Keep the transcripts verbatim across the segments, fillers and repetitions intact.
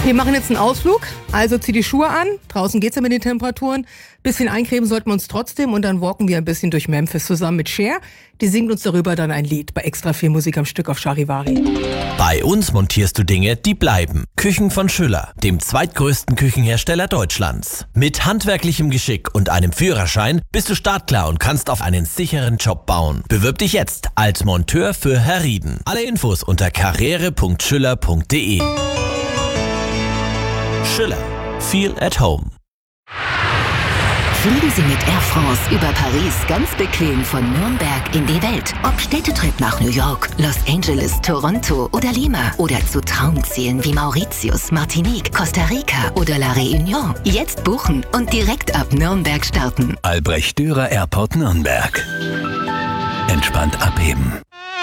Wir machen jetzt einen Ausflug, also zieh die Schuhe an. Draußen geht's ja mit den Temperaturen. Bisschen eincremen sollten wir uns trotzdem und dann walken wir ein bisschen durch Memphis zusammen mit Cher. Die singt uns darüber dann ein Lied bei extra viel Musik am Stück auf Charivari. Bei uns montierst du Dinge, die bleiben. Küchen von Schüller, dem zweitgrößten Küchenhersteller Deutschlands. Mit handwerklichem Geschick und einem Führerschein bist du startklar und kannst auf einen sicheren Job bauen. Bewirb dich jetzt als Monteur für Herr Rieden. Alle Infos unter karriere punkt schüller punkt de. Schüller. Feel at home. Fliegen Sie mit Air France über Paris ganz bequem von Nürnberg in die Welt. Ob Städtetrip nach New York, Los Angeles, Toronto oder Lima oder zu Traumzielen wie Mauritius, Martinique, Costa Rica oder La Réunion. Jetzt buchen und direkt ab Nürnberg starten. Albrecht Dürer Airport Nürnberg. Entspannt abheben.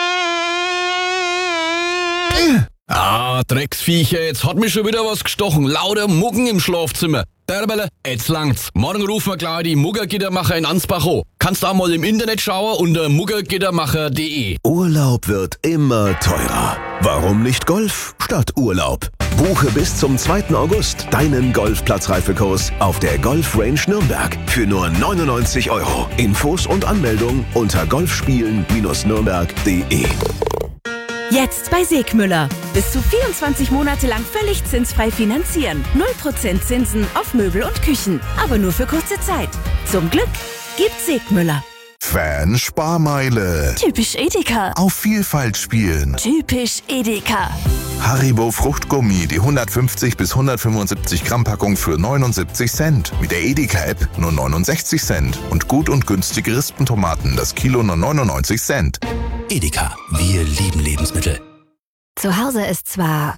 Ah, Drecksviecher, jetzt hat mich schon wieder was gestochen. Lauter Muggen im Schlafzimmer. Derbele, jetzt langt's. Morgen rufen wir gleich die Muggergittermacher in Ansbach an. Kannst auch mal im Internet schauen unter muggergittermacher punkt de. Urlaub wird immer teurer. Warum nicht Golf statt Urlaub? Buche bis zum zweiten August deinen Golfplatzreifekurs auf der Golf Range Nürnberg für nur neunundneunzig Euro. Infos und Anmeldung unter golfspielen Nürnberg punkt de. Jetzt bei Segmüller. Bis zu vierundzwanzig Monate lang völlig zinsfrei finanzieren. null Prozent Zinsen auf Möbel und Küchen. Aber nur für kurze Zeit. Zum Glück gibt's Segmüller. Fan-Sparmeile. Typisch Edeka. Auf Vielfalt spielen. Typisch Edeka. Haribo Fruchtgummi, die hundertfünfzig bis hundertfünfundsiebzig Gramm Packung für neunundsiebzig Cent. Mit der Edeka-App nur neunundsechzig Cent. Und gut und günstige Rispentomaten, das Kilo nur neunundneunzig Cent. Edeka, wir lieben Lebensmittel. Zu Hause ist zwar...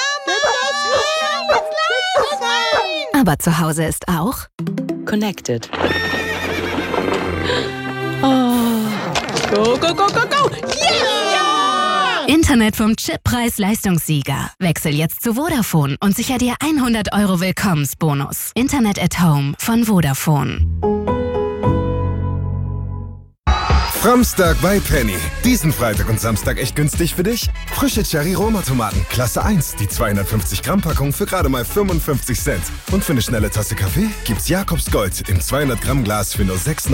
Aber zu Hause ist auch... Connected. Oh. Go, go, go, go, go! Yeah! Internet vom Chippreis-Leistungssieger. Wechsel jetzt zu Vodafone und sicher dir hundert Euro Willkommensbonus. Internet at Home von Vodafone. Samstag bei Penny. Diesen Freitag und Samstag echt günstig für dich? Frische Cherry-Roma-Tomaten, Klasse eins, die zweihundertfünfzig Gramm Packung für gerade mal fünfundfünfzig Cent. Und für eine schnelle Tasse Kaffee gibt's Jakobs Gold im zweihundert Gramm Glas für nur sechs